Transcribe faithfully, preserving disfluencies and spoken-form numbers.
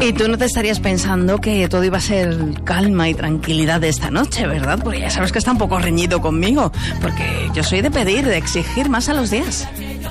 Y tú no te estarías pensando que todo iba a ser calma y tranquilidad de esta noche, ¿verdad? Porque ya sabes que está un poco reñido conmigo, porque yo soy de pedir, de exigir más a los días.